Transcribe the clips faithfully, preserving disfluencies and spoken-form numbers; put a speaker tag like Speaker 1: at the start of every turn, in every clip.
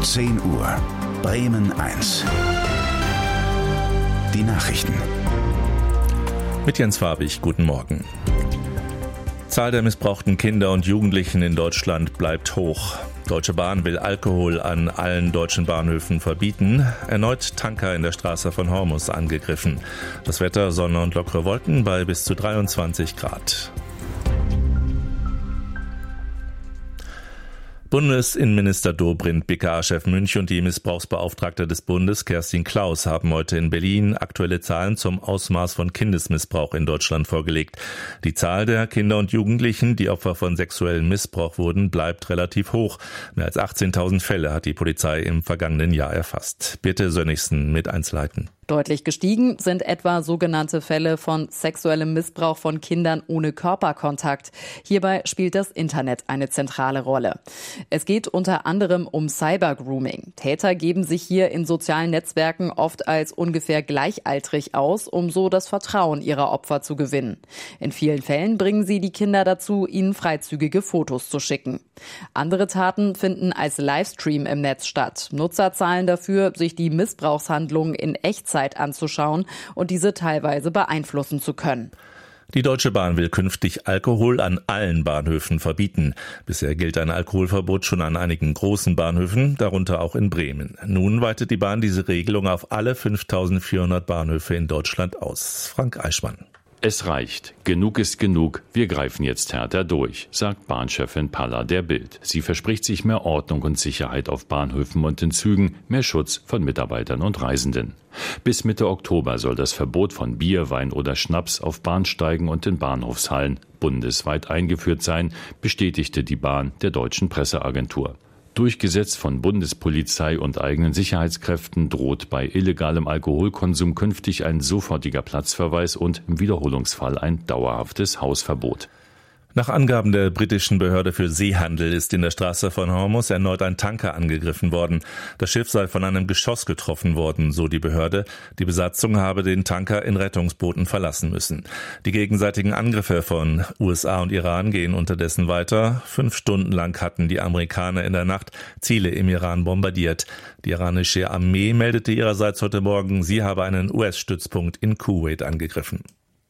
Speaker 1: zehn Uhr. Bremen eins. Die Nachrichten.
Speaker 2: Mit Jens Farbig, guten Morgen. Zahl der missbrauchten Kinder und Jugendlichen in Deutschland bleibt hoch. Deutsche Bahn will Alkohol an allen deutschen Bahnhöfen verbieten. Erneut Tanker in der Straße von Hormus angegriffen. Das Wetter, Sonne und lockere Wolken bei bis zu dreiundzwanzig Grad. Bundesinnenminister Dobrindt, B K A-Chef Münch und die Missbrauchsbeauftragte des Bundes, Kerstin Klaus, haben heute in Berlin aktuelle Zahlen zum Ausmaß von Kindesmissbrauch in Deutschland vorgelegt. Die Zahl der Kinder und Jugendlichen, die Opfer von sexuellem Missbrauch wurden, bleibt relativ hoch. Mehr als achtzehntausend Fälle hat die Polizei im vergangenen Jahr erfasst. Birte Sönnigsen mit Einzelheiten.
Speaker 3: Deutlich gestiegen sind etwa sogenannte Fälle von sexuellem Missbrauch von Kindern ohne Körperkontakt. Hierbei spielt das Internet eine zentrale Rolle. Es geht unter anderem um Cybergrooming. Täter geben sich hier in sozialen Netzwerken oft als ungefähr gleichaltrig aus, um so das Vertrauen ihrer Opfer zu gewinnen. In vielen Fällen bringen sie die Kinder dazu, ihnen freizügige Fotos zu schicken. Andere Taten finden als Livestream im Netz statt. Nutzer zahlen dafür, sich die Missbrauchshandlungen in Echtzeit anzuschauen und diese teilweise beeinflussen zu können.
Speaker 2: Die Deutsche Bahn will künftig Alkohol an allen Bahnhöfen verbieten. Bisher gilt ein Alkoholverbot schon an einigen großen Bahnhöfen, darunter auch in Bremen. Nun weitet die Bahn diese Regelung auf alle fünftausendvierhundert Bahnhöfe in Deutschland aus. Frank Eichmann.
Speaker 4: Es reicht. Genug ist genug. Wir greifen jetzt härter durch, sagt Bahnchefin Palla der Bild. Sie verspricht sich mehr Ordnung und Sicherheit auf Bahnhöfen und in Zügen, mehr Schutz von Mitarbeitern und Reisenden. Bis Mitte Oktober soll das Verbot von Bier, Wein oder Schnaps auf Bahnsteigen und in Bahnhofshallen bundesweit eingeführt sein, bestätigte die Bahn der Deutschen Presseagentur. Durchgesetzt von Bundespolizei und eigenen Sicherheitskräften droht bei illegalem Alkoholkonsum künftig ein sofortiger Platzverweis und im Wiederholungsfall ein dauerhaftes Hausverbot.
Speaker 2: Nach Angaben der britischen Behörde für Seehandel ist in der Straße von Hormus erneut ein Tanker angegriffen worden. Das Schiff sei von einem Geschoss getroffen worden, so die Behörde. Die Besatzung habe den Tanker in Rettungsbooten verlassen müssen. Die gegenseitigen Angriffe von U S A und Iran gehen unterdessen weiter. Fünf Stunden lang hatten die Amerikaner in der Nacht Ziele im Iran bombardiert. Die iranische Armee meldete ihrerseits heute Morgen, sie habe einen U S-Stützpunkt in Kuwait angegriffen.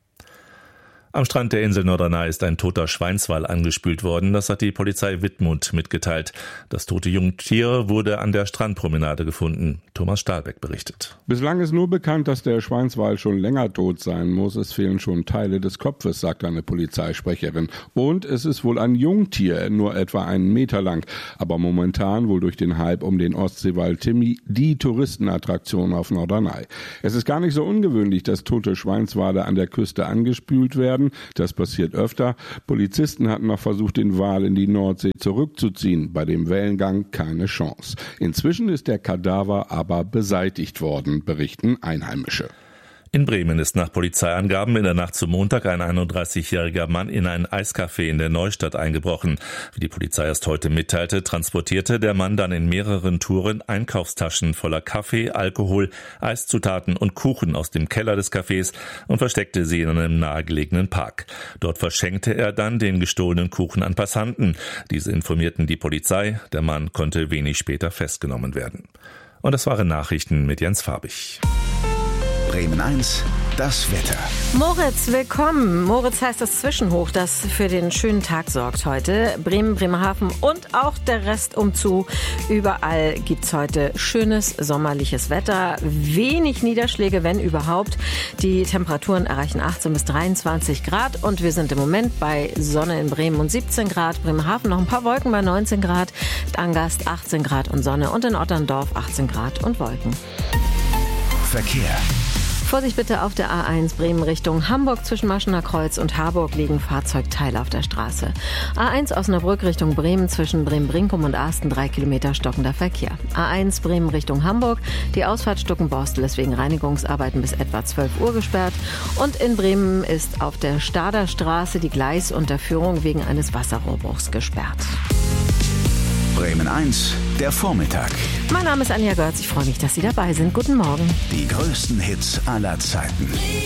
Speaker 2: Am Strand der Insel Norderney ist ein toter Schweinswal angespült worden. Das hat die Polizei Wittmund mitgeteilt. Das tote Jungtier wurde an der Strandpromenade gefunden. Thomas Stahlbeck berichtet.
Speaker 5: Bislang ist nur bekannt, dass der Schweinswal schon länger tot sein muss. Es fehlen schon Teile des Kopfes, sagt eine Polizeisprecherin. Und es ist wohl ein Jungtier, nur etwa einen Meter lang. Aber momentan wohl durch den Hype um den Ostseewal Timmy die Touristenattraktion auf Norderney. Es ist gar nicht so ungewöhnlich, dass tote Schweinswale an der Küste angespült werden. Das passiert öfter. Polizisten hatten noch versucht, den Wal in die Nordsee zurückzuziehen. Bei dem Wellengang keine Chance. Inzwischen ist der Kadaver aber beseitigt worden, berichten Einheimische.
Speaker 2: In Bremen ist nach Polizeiangaben in der Nacht zum Montag ein einunddreißigjähriger Mann in ein Eiscafé in der Neustadt eingebrochen. Wie die Polizei erst heute mitteilte, transportierte der Mann dann in mehreren Touren Einkaufstaschen voller Kaffee, Alkohol, Eiszutaten und Kuchen aus dem Keller des Cafés und versteckte sie in einem nahegelegenen Park. Dort verschenkte er dann den gestohlenen Kuchen an Passanten. Diese informierten die Polizei. Der Mann konnte wenig später festgenommen werden. Und das waren Nachrichten mit Jens Farbig.
Speaker 1: Bremen eins, das Wetter.
Speaker 6: Moritz, willkommen. Moritz heißt das Zwischenhoch, das für den schönen Tag sorgt heute. Bremen, Bremerhaven und auch der Rest umzu. Überall gibt's heute schönes sommerliches Wetter. Wenig Niederschläge, wenn überhaupt. Die Temperaturen erreichen achtzehn bis dreiundzwanzig Grad und wir sind im Moment bei Sonne in Bremen und siebzehn Grad. Bremerhaven noch ein paar Wolken bei neunzehn Grad. Angast achtzehn Grad und Sonne und in Otterndorf achtzehn Grad und Wolken.
Speaker 1: Verkehr.
Speaker 6: Vorsicht bitte auf der A eins Bremen Richtung Hamburg. Zwischen Maschener Kreuz und Harburg liegen Fahrzeugteile auf der Straße. A eins Osnabrück Richtung Bremen zwischen Bremen-Brinkum und Asten drei Kilometer stockender Verkehr. A eins Bremen Richtung Hamburg. Die Ausfahrt Stuckenborstel ist wegen Reinigungsarbeiten bis etwa zwölf Uhr gesperrt. Und in Bremen ist auf der Stader Straße die Gleisunterführung wegen eines Wasserrohrbruchs gesperrt.
Speaker 1: Bremen eins, der Vormittag.
Speaker 6: Mein Name ist Anja Görz. Ich freue mich, dass Sie dabei sind. Guten Morgen.
Speaker 1: Die größten Hits aller Zeiten.